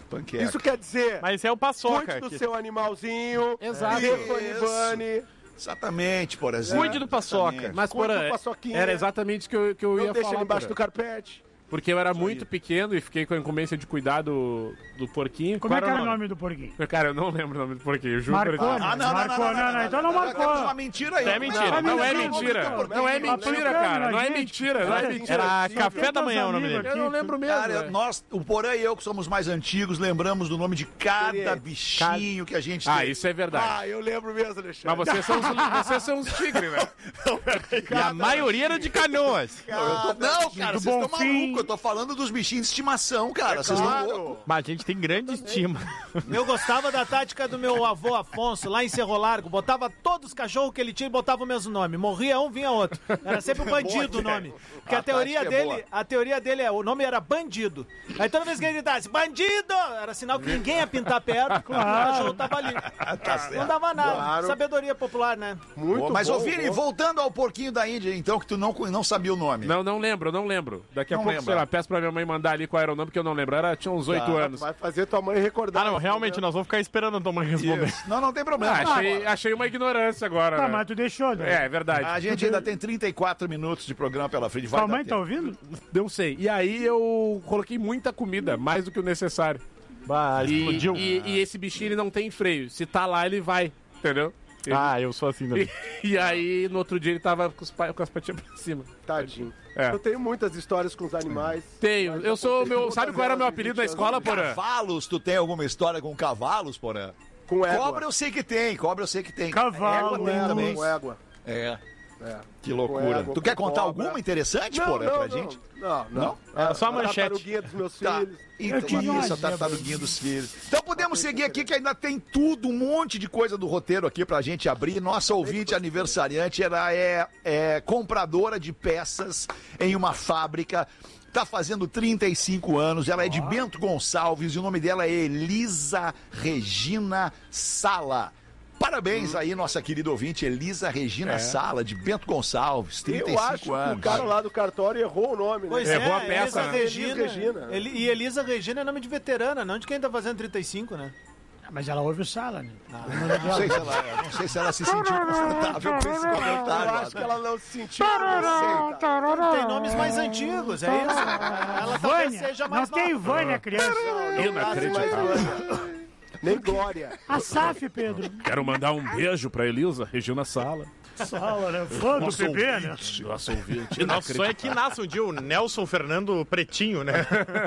Panqueca. Isso quer dizer... Mas é o paçoca. Cuide do seu animalzinho. Exato. Ivani. Exatamente, por exemplo. Cuide do paçoca. Mas, Cuide porra, do paçoquinha. era exatamente isso que eu Não ia deixa falar. ele embaixo porra. do carpete. Porque eu era muito pequeno e fiquei com a incumbência de cuidar do porquinho. Como é que era o nome do porquinho? Cara, eu não lembro o nome do porquinho, eu juro. Marcou, pra né? ti. Não, então não marcou. Uma mentira aí. É mentira, não é mentira. Não é mentira, cara. Não é mentira, não é mentira. Era café da manhã o nome dele. Eu não lembro mesmo. Cara, nós, o Porã e eu, que somos mais antigos, lembramos do nome de cada bichinho que a gente tem. Ah, isso é verdade. Ah, eu lembro mesmo, Alexandre. Mas vocês são os tigres, né? E a maioria era de Canoas. Não, cara, do vocês estão Bonfim. malucos. Eu tô falando dos bichinhos de estimação, cara. Vocês estão loucos. Mas a gente tem grande estima. Eu gostava da tática do meu avô Afonso, lá em Cerro Largo. Botava todos os cachorros que ele tinha e botava o mesmo nome. Morria um, vinha outro. Era sempre o bandido o nome. Porque a teoria dele o nome era bandido. Aí toda vez que ele gritasse, bandido! Era sinal que ninguém ia pintar perto, o cachorro tava ali. Não dava nada. Claro. Sabedoria popular, né? Muito Mas, bom, ô Vini, voltando ao porquinho da Índia, então, que tu não sabia o nome. Não lembro. Daqui a Não pouco, lembra. sei lá, peço pra minha mãe mandar ali qual era o nome, porque eu não lembro. Tinha uns 8 anos. Vai fazer tua mãe recordar. Ah, não, realmente, nós vamos ficar esperando a tua mãe responder. Isso. Não tem problema. Achei uma ignorância agora. Tá, né? mas tu deixou, né? É verdade. A gente ainda tem 34 minutos de programa pela frente. Vai Tua dar mãe tá tempo. ouvindo? Não sei. E aí eu coloquei muita comida, mais do que o necessário. Bah, explodiu. E esse bichinho ele não tem freio. Se tá lá, ele vai. Entendeu? Ah, eu sou assim também. E aí, no outro dia, ele tava com as patinhas pra cima. Tadinho. É. Eu tenho muitas histórias com os animais. Tenho. Eu sou meu. Sabe qual era meu apelido na escola, Porã? Cavalos, tu tem alguma história com cavalos, Porã? Com égua. Cobra eu sei que tem, Cavalo. Égua tem também. Com égua. É, É. que loucura. égua, Tu quer com contar cobra. alguma interessante, Porã, pra gente? Não. É só a manchete. Tartaruguinha dos meus Tá. filhos. Então, tive uma isso, a tartaruguinha dos filhos. Então podemos seguir aqui, que ainda tem tudo, um monte de coisa do roteiro aqui pra gente abrir. Nossa ouvinte aniversariante, ela é compradora de peças em uma fábrica. Tá fazendo 35 anos, ela é de Bento Gonçalves e o nome dela é Elisa Regina Sala. Parabéns aí, nossa querida ouvinte, Elisa Regina Sala, de Bento Gonçalves, 35 Eu acho que anos. o cara lá do cartório errou o nome, né? Pois Errou a é, peça, Elisa né? Regina. Elis Regina. E Elisa Regina é nome de veterana, não de quem tá fazendo 35, né? Mas ela ouve o Sala, né? Não sei se ela se sentiu confortável com esse comentário. Eu acho que ela não se sentiu. Tem nomes mais antigos, é isso? Ela talvez Vânia. seja Não mais tem nova. Vânia, criança. Inacreditável. Nem Glória. A SAF, Pedro. Quero mandar um beijo pra Elisa Regina Sala. Sala, né? Fã do bebê, né? Nossa ouvinte. E nosso sonho é que nasça um dia o Nelson Fernando Pretinho, né?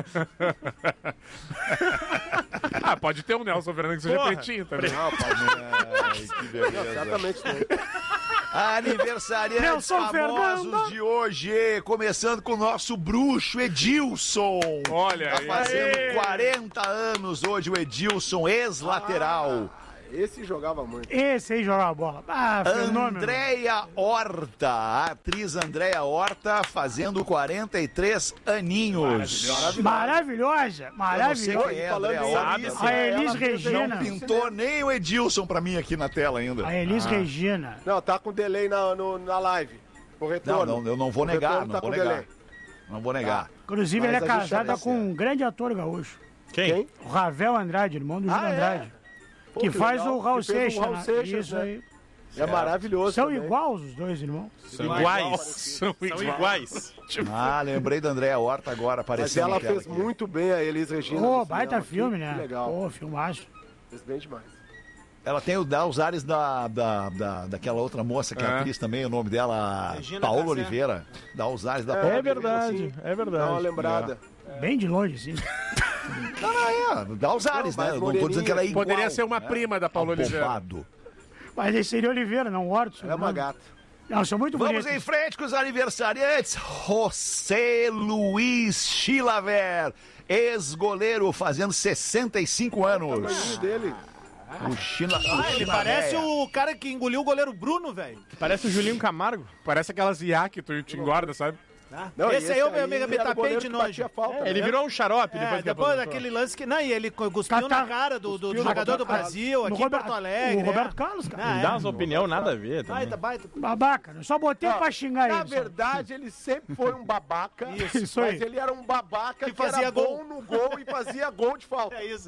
Pode ter um Nelson Fernando que seja Porra. pretinho também. Que beleza. Exatamente. Aniversariantes Nelson famosos Fernando. de hoje, começando com o nosso bruxo Edilson. Olha Tá aí. fazendo 40 anos hoje o Edilson, ex-lateral. Esse jogava muito. Esse aí jogava bola. Ah, fenômeno. Andréia Horta, a atriz Andréia Horta, fazendo 43 aninhos. Maravilhosa. Eu não sei Maravilhosa. quem é a Falando Andréia em Horta. Alice, A Elis ela Regina. Não pintou nem o Edilson pra mim aqui na tela ainda. A Elis Regina. Não, tá com delay na live. O retorno. Não, eu não vou negar, retorno não tá vou com negar. delay. Não vou negar. Inclusive, Mas ele é a gente casada já com um grande ator gaúcho. Quem? O Ravel Andrade, irmão do Júlio Ah, é? Andrade. Pô, Que faz legal. o Raul Que fez o Seixas. Raul né? Seixas, Isso né? aí. É maravilhoso. São também. iguais os dois irmãos. São iguais. São São iguais. Lembrei da Andréia Horta agora, Mas apareceu ela na tela fez aqui. muito bem a Elis Regina. Pô, no baita cinema. filme, Que né? legal. Pô, filmaço. Fez bem demais. Ela tem os ares daquela outra moça que é atriz também, o nome dela, Regina Paola Casé. Oliveira. Dá os ares da Paola É Oliveira. verdade, é Dá verdade. uma lembrada. Bem de longe, assim. Dá os ares, Não, né? mas Eu não tô dizendo que ela é igual. Poderia ser uma né? prima da Paola Oliveira. Bombado. Mas esse seria Oliveira, não Hortos. Ela é uma gata. Não, são muito Vamos bonitos. em frente com os aniversariantes. José Luiz Chilaver, ex-goleiro, fazendo 65 O anos. tamanho dele. O Chila, Ele parece o cara que engoliu o goleiro Bruno, velho. Parece o Julinho Camargo. Parece aquelas IA que tu te engorda, sabe? Não, Esse aí é o meu ele amigo era o goleiro tapete que nojo. batia falta, né? Ele virou um xarope depois que Depois aposentou. daquele lance que... Não, e ele cuspiu na cara do jogador do Brasil, aqui em Porto Alegre. O Roberto Carlos, cara. Ah, Não dá umas opiniões nada a ver também. Baita. Babaca. Eu só botei pra xingar Na ele. só. verdade, ele sempre foi um babaca. Isso aí. Mas ele era um babaca Que que fazia era gol. bom no gol e fazia gol de falta. É isso.